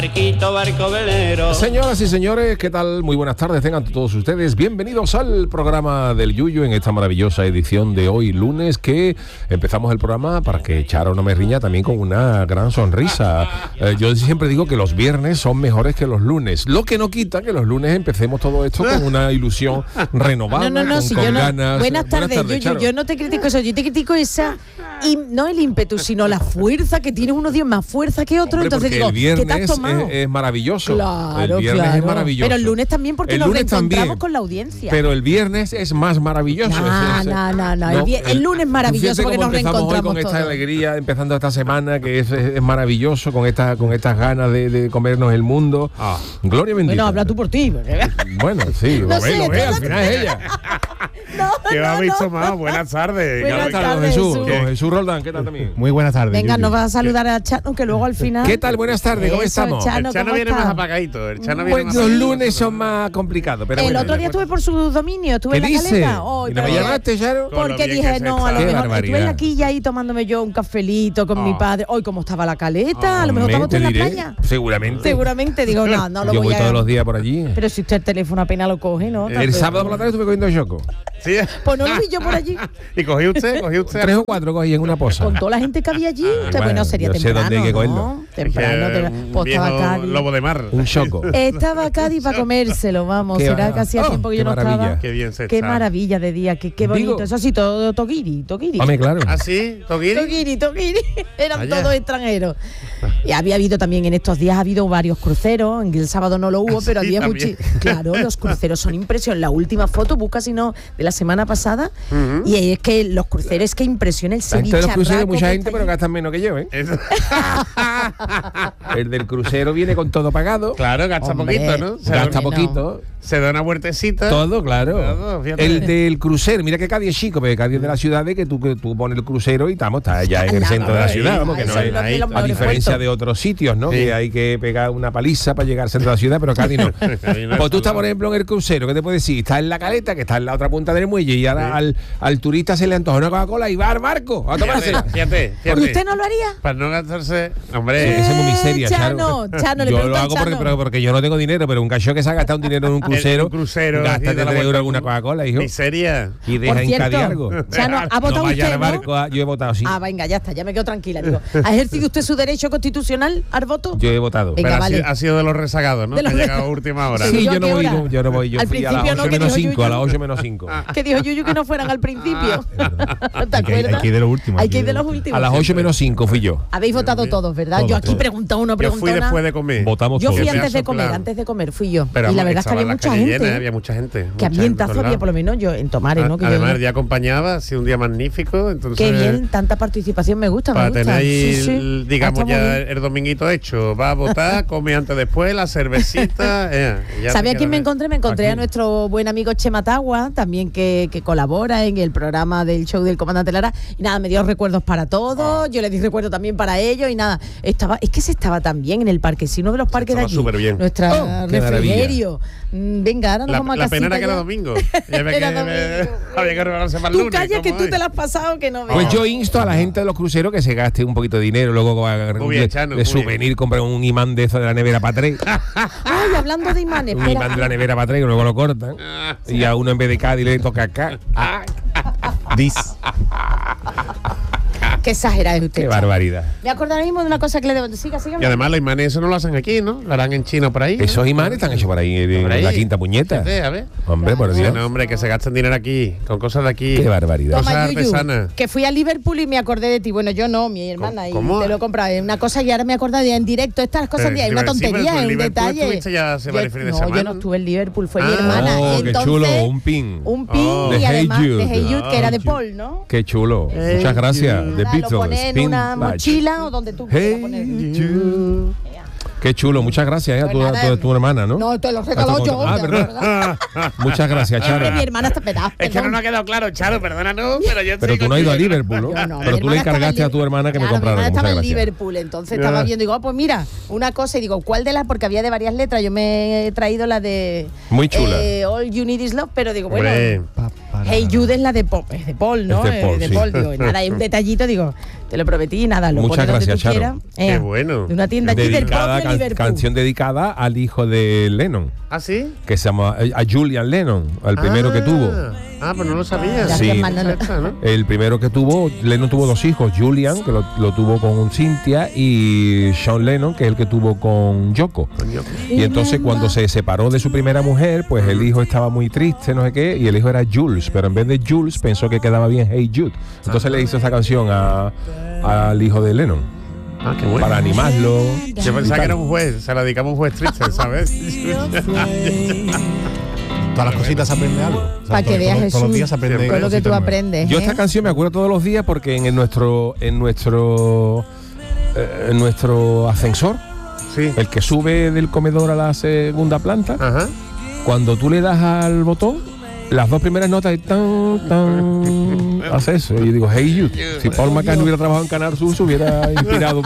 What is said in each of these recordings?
Barco velero. Señoras y señores, ¿qué tal? Muy buenas tardes, tengan todos ustedes bienvenidos al programa del Yuyu en esta maravillosa edición de hoy lunes, que empezamos el programa, para que Charo no me riña, también con una gran sonrisa. Yo siempre digo que los viernes son mejores que los lunes, lo que no quita que los lunes empecemos todo esto con una ilusión renovada, con ganas. Buenas tardes, Yuyu, yo no te critico eso, yo te critico esa, y no el ímpetu, sino la fuerza que tiene uno, Dios, más fuerza que otro. Hombre, entonces digo, el viernes ¿qué te has tomado? Es maravilloso. Claro, el viernes es maravilloso. Pero el lunes también, porque nos reencontramos con la audiencia. Pero el viernes es más maravilloso. No. El lunes es maravilloso porque nos reencontramos hoy con esta alegría, empezando esta semana, que es maravilloso, con estas ganas de comernos el mundo. Gloria bendita. Bueno, habla tú por ti. Bueno, sí, no sé, lo ve, al final es ella. ¿Qué habéis tomado? Buenas tardes. Buenas tardes, Jesús Roldán, ¿qué tal también? Muy buenas tardes. Venga, nos vas a saludar a Chano, que luego al final... ¿Qué tal? Buenas tardes, ¿cómo estamos? El Chano viene más apagadito. Los lunes son más complicados. Pero el otro día estuve por su dominio, estuve en la caleta. ¿Y no me llamaste, Charo? Porque dije, no, a lo mejor estuve en la quilla ahí tomándome yo un cafelito con mi padre. Hoy, como estaba la caleta, a lo mejor estamos en la playa. Seguramente, digo, no lo voy a... Yo voy todos los días por allí. Pero si usted el teléfono apenas lo coge, ¿no? El sábado por la tarde estuve cogiendo choco. Sí. Pues no lo vi yo por allí. ¿Y cogí usted? 3 o 4 cogí en una posa. Con toda la gente que había allí. Bueno, sería temprano, sé dónde hay que cogerlo. Temprano. Pues estaba Cádiz. Lobo de mar. Un choco. Estaba Cádiz para comérselo, vamos. Será que hacía tiempo que yo no estaba. Qué bien se está. Qué maravilla de día, qué bonito. Eso sí, todo Toguiri. Hombre, claro. ¿Ah, sí? ¿Toguiri? Toguiri. Eran todos extranjeros. Y había habido también en estos días, ha habido varios cruceros. El sábado no lo hubo, pero había muchos. Claro, los cruceros son impresionantes. La última foto, busca si no, de la semana pasada. Y es que los cruceros, es que impresiona el Sevilla. De los cruceros mucha gente, pero gastan menos que yo, ¿eh? El del crucero viene con todo pagado. Claro, gasta poquito, ¿no? Gasta poquito. Se da una vueltecita. Todo, claro. El del crucero, mira que Cádiz es chico, pero Cádiz es de la ciudad de que tú pones el crucero y está ya en el centro de la ciudad, vamos, que no es, a diferencia de otros sitios, ¿no? Sí. Que hay que pegar una paliza para llegar al centro de la ciudad, pero Cádiz no. Pues tú estás, por ejemplo, en el crucero, ¿qué te puedes decir? Estás en la caleta, que está en la otra punta del muelle, y ahora al turista se le antoja una Coca-Cola y va al barco a tomarse. Fíjate. ¿Usted no lo haría? Para no gastarse, hombre. Esa es muy miseria, Chano, yo lo hago porque yo no tengo dinero, pero un cacho que se ha gastado un dinero en un crucero, gástate 3 euros alguna Coca-Cola, hijo. Miseria. Y deja en Cádiz algo. Chano, ¿ha votado usted, barco, yo he votado, sí. Venga, ya está, ya me quedo tranquila. Digo, ¿ha ejercido usted su derecho constitucional al voto? Yo he votado. Venga, pero vale. ha sido de los rezagados, ¿no? Que ha llegado a última hora. Sí, yo no voy. Yo fui a las 8 menos 5, a las 8 menos 5. Que dijo Yuyu que no fueran al principio. ¿Te acuerdas? Hay que ir de los últimos. Hay que ir de los últimos. A las 8 menos 5 fui yo. Habéis votado todos, ¿verdad? Yo aquí pregunto uno, Yo fui después de comer. Votamos yo todos. fui antes de comer, fui yo. Pero y la verdad es que había mucha gente. Había mucha gente. Que ambientazo había, por lo menos yo, en Tomares, ¿no? Además, el día acompañaba, ha sido un día magnífico. Entonces, qué bien, tanta participación, me gusta. Para tener ahí, digamos, ya bien. el dominguito hecho. Va a votar, come antes después, la cervecita. ¿Sabía quién me encontré? Me encontré a nuestro buen amigo Chema Tagua, también que colabora en el programa del show del Comandante Lara. Y nada, me dio recuerdos para todos, yo le di recuerdos también para ellos y nada. Es que se estaba tan bien en el parque, si uno de los parques de aquí. Súper bien. Nuestra refrigerio. Venga, ahora nos vamos a casita. La pena era que era domingo. Había que regalarse para el lunes. Tú callas que tú te la has pasado, que no veas. Pues yo insto a la gente de los cruceros que se gaste un poquito de dinero, luego de souvenir, comprar un imán de eso de la nevera para 3. Ay, hablando de imanes, un imán de la nevera para 3, que luego lo cortan. Y a uno en vez de Cádiz le toca acá. Qué exagerado es usted. Qué barbaridad. Me acuerdo ahora mismo de una cosa que le debo. Siga. Y además los imanes eso no lo hacen aquí, ¿no? Lo harán en China por ahí. Esos imanes están hechos por ahí, en la Quinta Puñeta. A ver. Hombre, por Dios. No, hombre, que se gastan dinero aquí, con cosas de aquí. Qué barbaridad. Cosas Toma, Yuyu, artesanas. que fui a Liverpool y me acordé de ti. Bueno, yo no, mi hermana. ¿Cómo? Y te lo he comprado. Una cosa y ahora me acordé de en directo. Estas cosas es una tontería, es un detalle. Yo no estuve en Liverpool, fue mi hermana. Qué chulo, un pin. Un pin y además de Hey Jude, que era de Paul. Paul, ¿no? Qué chulo. Muchas gracias. De Lo pones en una mochila o donde tú quieras poner. Qué chulo, muchas gracias a tu hermana, ¿no? No, te lo regaló yo. ¿verdad? Muchas gracias, Charo. Mi hermana está pedada. Es que no nos ha quedado claro, Charo, perdónanos, pero yo Pero tú no has ido a Liverpool, ¿no? Pero tú le encargaste a tu hermana que me comprara. Mi hermana estaba en gracias. Liverpool, entonces estaba viendo y digo, pues mira, una cosa, y digo, ¿cuál de las? Porque había de varias letras, yo me he traído la de muy chula. All You Need Is Love, pero digo, bueno, Hey Jude es la de Pop, es de Paul, ¿no? Es de Paul, sí. Paul, digo, nada, hay un detallito, digo, te lo prometí, nada, lo Muchas pones donde gracias, tú Charo. quieras. Qué bueno. De una tienda aquí del dedicada, propio Liverpool. canción dedicada al hijo de Lennon, ¿Ah, sí? que se llama a Julian Lennon, el primero que tuvo. Ah, pues no lo sabía. Gracias, Sí. Manolo. El primero que tuvo, Lennon tuvo 2 hijos, Julian, que lo tuvo con Cynthia, y Sean Lennon, que es el que tuvo con Yoko. Y entonces cuando se separó de su primera mujer, pues el hijo estaba muy triste, no sé qué, y el hijo era Jules, pero en vez de Jules pensó que quedaba bien Hey Jude. Entonces le hizo esta canción al hijo de Lennon. Ah, qué bueno. Para animarlo. Yo pensaba que era un juez, se la dedicamos a un juez triste, ¿sabes? Todas las cositas se aprende algo. O sea, Para que veas, todos los Jesús, días se aprende todo lo que cositas tú nuevas. aprendes. Yo esta canción me acuerdo todos los días porque en nuestro ascensor, Sí. el que sube del comedor a la segunda planta, Ajá. cuando tú le das al botón, las 2 primeras notas tan, tan, hace eso. Y yo digo, Hey Jude. Si Paul McCartney hubiera trabajado en Canal Sur, se hubiera inspirado.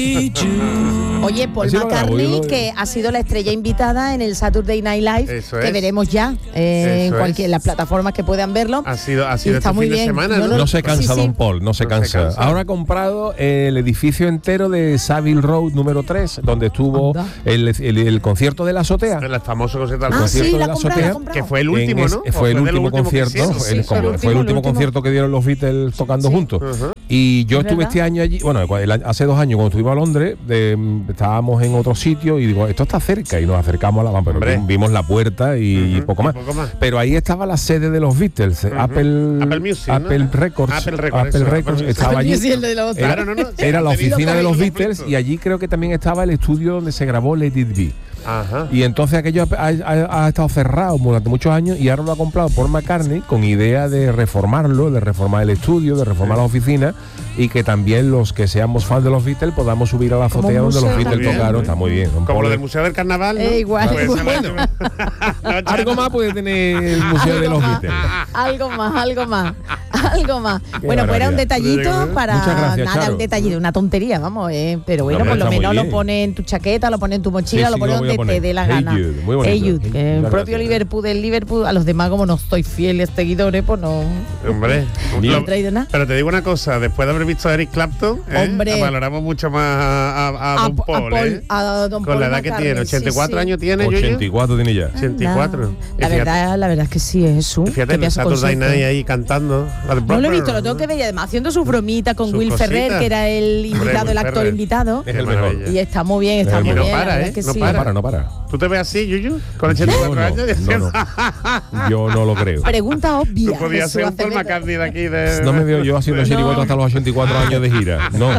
Oye, Paul Así lo grabo, McCartney, yo lo- que ha sido la estrella invitada en el Saturday Night Live, Eso que es. veremos ya en Eso cualquier es. las plataformas que puedan verlo. Ha sido Y está este muy fin de bien. semana, Yo ¿no? No se cansa, Sí, sí. Don Paul, no se No se cansa. cansa. Ahora ha comprado el edificio entero de Savile Road número 3, donde estuvo Anda. el concierto de la azotea. El famoso concierto del Ah, concierto sí, de la la ha comprado, azotea, la ha comprado. que fue el último, ¿no? ¿O Fue el de los último últimos que concierto, hicieron? Sí, el- fue el fue el último último concierto que dieron los Beatles tocando Sí. juntos. Ajá. Y yo Es estuve verdad. este año allí, bueno, hace 2 años cuando estuvimos a Londres, estábamos en otro sitio y digo, esto está cerca, y nos acercamos a la pero Hombre. vimos la puerta y Ujú, poco más. poco más. Pero ahí estaba la sede de los Beatles, Apple Music, ¿no? Apple Records, Apple Records, eso, Apple Music. estaba allí. Sí, el de los- Era, Claro, no, no. era la oficina de los Lo Beatles completo. y allí creo que también estaba el estudio donde se grabó Let It Be. Ajá. Y entonces aquello ha estado cerrado durante muchos años y ahora lo ha comprado Paul McCartney con idea de reformarlo, de reformar el estudio, de reformar la oficina y que también los que seamos fans de los Beatles podamos subir a la Como azotea un donde los museo Beatles también. tocaron. Está muy bien. Don Como Paul. lo del Museo del Carnaval, ¿no? Igual, Pues, igual. bueno. Algo más puede tener el Museo de los Beatles. Algo más, algo más, algo más. Qué Bueno, pues era un barbaridad. detallito para Muchas gracias, nada, Charo. un detallito, una tontería, vamos, pero bueno, No, por lo está muy menos lo bien. pone en tu chaqueta, lo pone en tu mochila, Sí, lo sí, pone lo voy a donde poner. te dé la Hey gana. Jude, muy bonito. Hey Jude, Hey, que el muchas propio gracias. del Liverpool, a los demás como no estoy fieles seguidores, pues no. Hombre, No he traído nada. pero te digo una cosa, después de haber visto a Eric Clapton, Hombre. valoramos mucho más a Don Paul, ¿eh? a don Con Paul la edad que McCartney, tiene, sí, 84 sí. años tiene, yo. 84 tiene ya. 84. La Y fíjate- verdad es que sí, es Jesús. Fíjate, qué en el pedazo de Saturday concierto. Night ahí cantando. No lo he visto, lo tengo que ver y además haciendo sus bromitas con Sus Will cositas. Ferrer, que era el invitado, Will el actor Ferrer. invitado. Es el Qué mejor. maravilla. Y está muy bien, está Y muy no bien. para, la verdad ¿eh? que No sí. No para. ¿Tú te ves así, Yuyu? Con Yo 84 años. no. Yo no lo creo. Pregunta obvia. Tú podías ser un Jesús Paul Acevedo. McCartney de aquí. De... No me veo yo haciendo chirigoto hasta los 84 años de gira. No.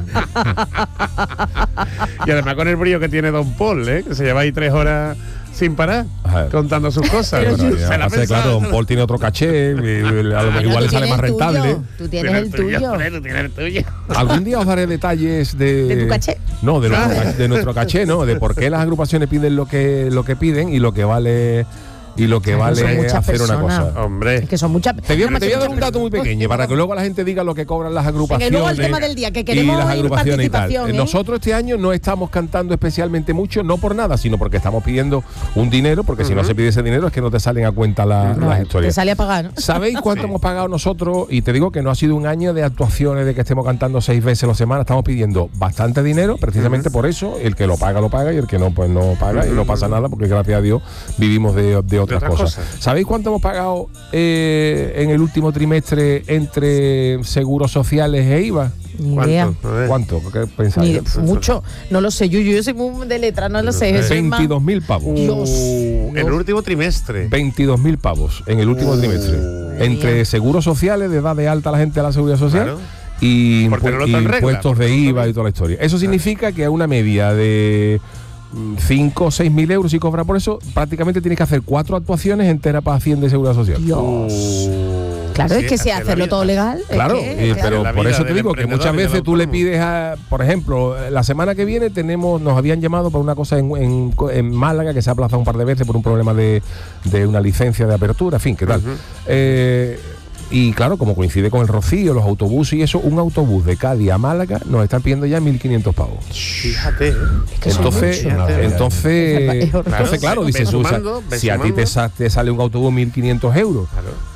Y además con el brillo que tiene Don Paul, ¿eh? Que se lleva ahí 3 horas sin parar Ajá. contando sus cosas. Bueno, Se ya la ha pasa que, pensado. claro, Don Paul tiene otro caché, Bueno, igual le tú sale tienes más el rentable. tuyo, Tú tienes el tuyo. Tú tienes el tuyo. Algún día os daré detalles ¿De tu caché? No, de nuestro caché, no, de por qué las agrupaciones piden lo que piden y lo que vale Claro, son muchas hacer una personas. cosa. Hombre. Es que son muchas. Te voy a Además, son dar un muchas dato muy personas. pequeño para que luego la gente diga lo que cobran las agrupaciones. luego el tema del día, que y queremos las oír agrupaciones y tal. participación, ¿eh? Nosotros este año no estamos cantando especialmente mucho, no por nada, sino porque estamos pidiendo un dinero, porque si no se pide ese dinero es que no te salen a cuenta No, las te historias. sale a pagar, ¿no? ¿Sabéis cuánto hemos pagado nosotros? Y te digo que no ha sido un año de actuaciones, de que estemos cantando 6 veces a la semana. Estamos pidiendo bastante dinero, precisamente por eso. El que lo paga, y el que no, pues no paga. Y no pasa nada, porque gracias a Dios vivimos de otras cosas. ¿Sabéis cuánto hemos pagado en el último trimestre entre seguros sociales e IVA? Ni idea. A ver. ¿Cuánto? ¿Qué pensáis? Mucho. No lo sé, yo soy muy de letra, no lo sé. Jesús es más- 22.000 pavos. Dios. En el último trimestre. 22.000 pavos en el último trimestre. Entre seguros sociales, de dar de alta a la gente a la seguridad social, Claro. y Por tenerlo todo en regla, impuestos por de tenerlo IVA todo y toda la historia. Eso significa que a una media de 5 o 6 mil euros, si cobras por eso, prácticamente tienes que hacer 4 actuaciones enteras para Hacienda y Seguridad Social. Claro, Sí, es que si hacer la hacerlo vida. todo legal. es Claro, que, pero la por vida eso te del digo que muchas emprendedor y del veces tú le autónomo. pides a, por ejemplo, la semana que viene nos habían llamado para una cosa en Málaga que se ha aplazado un par de veces por un problema de una licencia de apertura, en fin, ¿qué tal? Y claro, como coincide con el Rocío, los autobuses y eso, un autobús de Cádiz a Málaga nos están pidiendo ya 1.500 pavos. Fíjate. que son Entonces, muchos. entonces, Es horror. claro, dices, ves sumando, ves si a ti sumando. te sale un autobús 1.500 euros, Claro.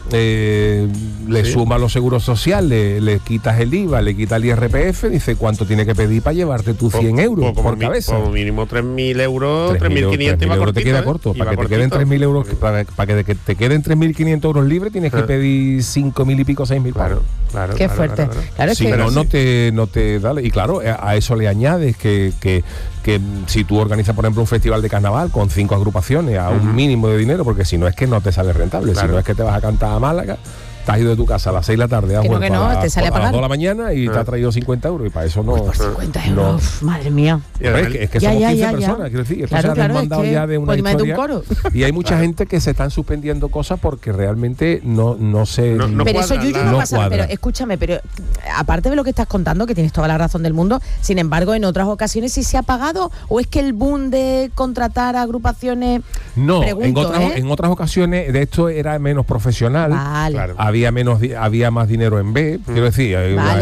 le sumas los seguros sociales, le quitas el IVA, le quitas el IRPF, dice cuánto tiene que pedir para llevarte tú 100 euros por cabeza. Como mínimo 3.000 euros, 3.500 iba cortito. Te queda corto. Para que te queden 3.000 euros, para que te queden 3.500 euros libres, tienes que pedir 5.000 y pico, 6.000 pavos. Claro. Qué fuerte. Claro, si no, no te da. Y claro, a eso le añades que si tú organizas, por ejemplo, un festival de carnaval con 5 agrupaciones a un mínimo de dinero, porque si no es que no te sale rentable, si no es que te vas a cantar a Málaga, te has ido de tu casa a las 6 de la tarde, has vuelto te sale a las 2 de la mañana y te ha traído 50 euros, y para eso no. Por 50 euros, madre mía. Es que somos 15 personas, quiero decir, esto se ha desmandado ya de una historia. Y hay mucha gente que se están suspendiendo cosas porque realmente no se. Pero eso, Yuyu, no pasa. Pero escúchame, pero aparte de lo que estás contando, que tienes toda la razón del mundo, sin embargo, en otras ocasiones sí se ha pagado, o es que el boom de contratar a agrupaciones. No, en otras ocasiones de esto era menos profetional. Vale. Claro. Había más dinero en B, quiero decir,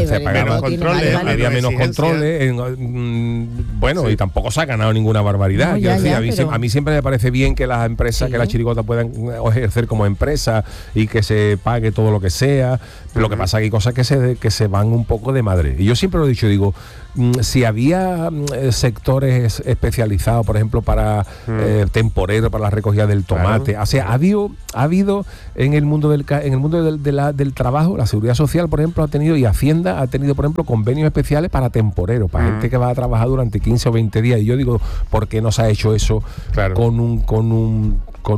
había menos controles, bueno, y tampoco se ha ganado ninguna barbaridad. A mí siempre me parece bien que las empresas, que las chirigotas puedan ejercer como empresa y que se pague todo lo que sea. Lo que pasa es que hay cosas que se van un poco de madre. Y yo siempre lo he dicho, digo, si había sectores especializados, por ejemplo, temporeros, para la recogida del tomate, o sea, ha habido en el mundo del trabajo, la Seguridad Social, por ejemplo, y Hacienda ha tenido, por ejemplo, convenios especiales para temporeros, para gente que va a trabajar durante 15 o 20 días. Y yo digo, ¿por qué no se ha hecho eso con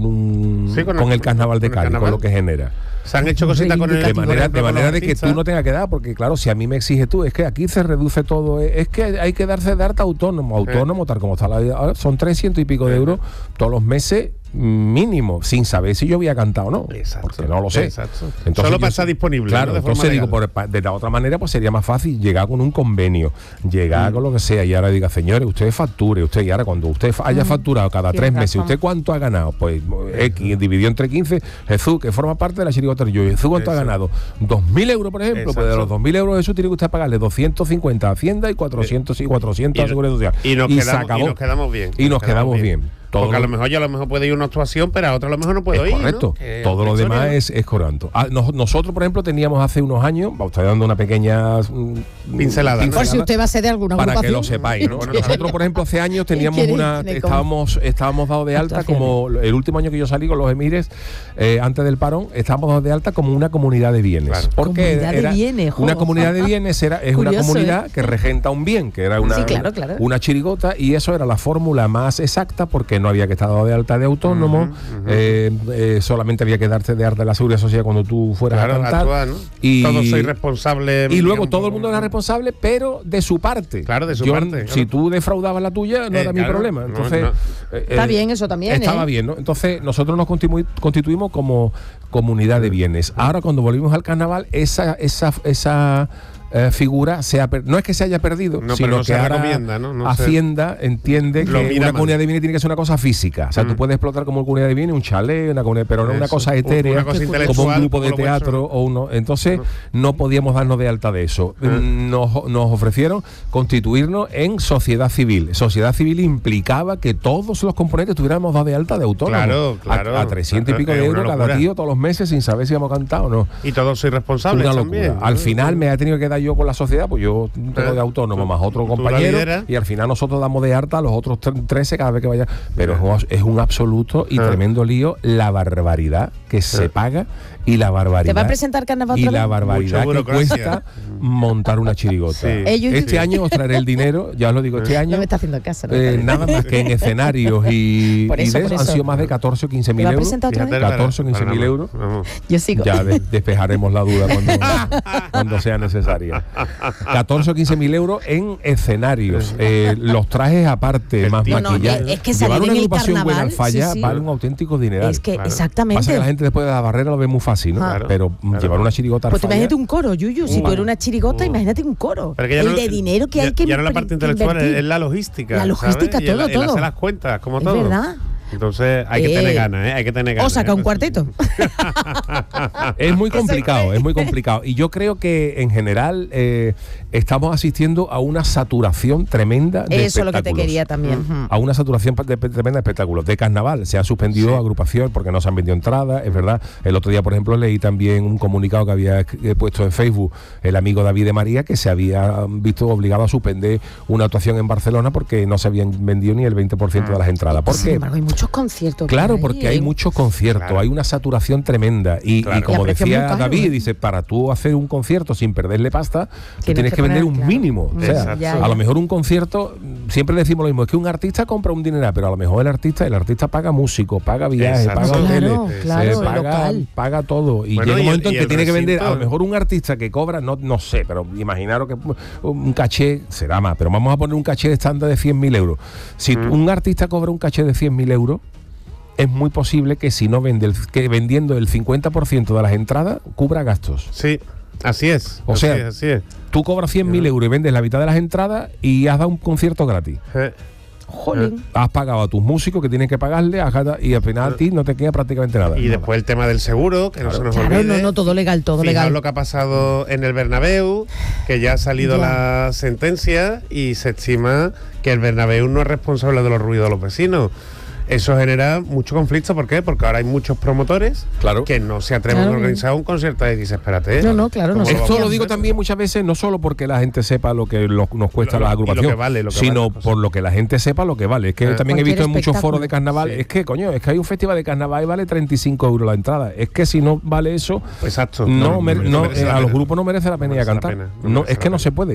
el carnaval de Cádiz, con lo que genera? Se han hecho cositas con el de manera de que tú no tengas que dar, porque claro, si a mí me exige tú, es que aquí se reduce todo, es que hay que darse de alta autónomo, tal como está la vida ahora, son 300 y pico de euros todos los meses mínimo, sin saber si yo había cantado o no. Exacto, porque no lo sé. Exacto. Entonces, solo para estar disponible. Claro, ¿no? Entonces digo, de la otra manera, pues sería más fácil llegar con un convenio, llegar con lo que sea, y ahora diga, señores, usted facture, y ahora cuando usted haya facturado cada 3 meses, ¿usted cuánto ha ganado? Pues X dividido entre 15, Jesús, que forma parte de la chirigota, yo, Jesús, ¿cuánto ha ganado? 2.000 euros, por ejemplo. Pues de los 2.000 euros, Jesús, tiene que usted pagarle 250 a Hacienda y 400 a Seguridad Social. Y nos quedamos bien. Y nos quedamos bien. Porque a lo mejor puede ir una actuación, pero a otra a lo mejor no puedo ir. Correcto. ¿No? Todo lo demás es correcto. Nosotros, por ejemplo, teníamos hace unos años, estoy dando una pequeña pincelada. Por si usted va a ser de alguna para agrupación. Que lo sepáis, ¿no? Bueno, nosotros, por ejemplo, hace años teníamos estábamos dados de alta como el último año que yo salí con los Emires, antes del parón, estábamos dados de alta como una comunidad de bienes. Claro. Porque una comunidad de bienes es una comunidad que regenta un bien, que era una chirigota, y eso era la fórmula más exacta, porque no había que estar dado de alta de autónomo, solamente había que darte de alta de la Seguridad Social cuando tú fueras a cantar. Actuar, ¿no? Y todos soy responsable. Y luego todo el mundo era responsable, pero de su parte. Claro, de su parte. Claro. Si tú defraudabas la tuya, no era mi problema. Entonces, está bien, eso también. Estaba bien, ¿no? Entonces, nosotros nos constituimos como comunidad de bienes. Ahora, cuando volvimos al carnaval, esa figura no es que se haya perdido, sino que ahora Hacienda entiende que una comunidad de bienes tiene que ser una cosa física. O sea, tú puedes explotar como comunidad de bienes un chalet, pero no una cosa etérea, como un grupo de teatro o uno. Entonces, no podíamos darnos de alta de eso. Nos ofrecieron constituirnos en sociedad civil. Sociedad civil implicaba que todos los componentes tuviéramos dado de alta de autónomo. Claro. A 300 y pico de euros cada tío todos los meses, sin saber si hemos cantado o no. Y todos soy responsables también. Al final me ha tenido que dar yo con la sociedad, pues yo tengo de autónomo más otro compañero, y al final nosotros damos de harta a los otros 13 cada vez que vaya. Pero es un absoluto y tremendo lío la barbaridad que se paga y la barbaridad. ¿Te va a presentar carnaval y la barbaridad que cuesta montar una chirigota? Sí. Este año os traeré el dinero, ya os lo digo, este año no me está haciendo caso, nada más que en escenarios y han sido más de 14 o 15 mil euros. 14 o 15 mil euros. Yo sigo. Ya despejaremos la duda cuando sea necesaria. 14 o 15 mil euros en escenarios, los trajes aparte, más maquillaje. Es que llevar una en agrupación carnaval, buena al falla vale un auténtico dineral. Es que exactamente. Pasa que la gente después de la barrera lo ve muy fácil, ¿no? Pero llevar una chirigota al pues falla. Imagínate un coro, Yuyu. Si tú eres una chirigota, imagínate un coro. El de dinero que hay que invertir. Ya no la parte intelectual, es la logística. La logística, todo. Y hacer las cuentas, como todo. Es verdad. Entonces hay que tener ganas, hay que tener ganas. O saca un cuarteto. Es muy complicado. Y yo creo que en general estamos asistiendo a una saturación tremenda de espectáculos. Eso es lo que te quería también. A una saturación tremenda de espectáculos. De carnaval se ha suspendido agrupación porque no se han vendido entradas, es verdad. El otro día, por ejemplo, leí también un comunicado que había puesto en Facebook el amigo David de María, que se había visto obligado a suspender una actuación en Barcelona porque no se habían vendido ni el 20% de las entradas. ¿Por qué? Sin embargo, hay muchos conciertos. Claro, porque hay muchos conciertos, hay una saturación tremenda. Y como decía David, dice, para tú hacer un concierto sin perderle pasta, tú tienes que vender un mínimo. O sea, a lo mejor un concierto, siempre decimos lo mismo, es que un artista compra un dineral, pero a lo mejor el artista paga músico, paga viajes, paga hoteles, paga todo. Y llega un momento en que tiene que vender, a lo mejor un artista que cobra, no sé, pero imaginaros que un caché será más, pero vamos a poner un caché de estándar de 100.000 euros. Si un artista cobra un caché de 100.000 euros, es muy posible que si no vende, que vendiendo el 50% de las entradas, cubra gastos. Sí, así es. O sea, tú cobras 100.000 euros y vendes la mitad de las entradas y has dado un concierto gratis. Jolín. Has pagado a tus músicos que tienen que pagarle y al final a ti no te queda prácticamente nada. Y después el tema del seguro, que no se nos olvide. No, todo legal, todo legal. Lo que ha pasado en el Bernabéu, que ya ha salido la sentencia y se estima que el Bernabéu no es responsable de los ruidos de los vecinos. Eso genera mucho conflicto. ¿Por qué? Porque ahora hay muchos promotores que no se atreven a organizar un concierto y dices, espérate. Esto lo digo también muchas veces, no solo porque la gente sepa lo que nos cuesta la agrupación, sino por lo que la gente sepa lo que vale. Es que también he visto en muchos foros de carnaval, es que hay un festival de carnaval y vale 35 euros la entrada. Es que si no vale eso, exacto, a los grupos no merece la pena ir a cantar. Es que no se puede.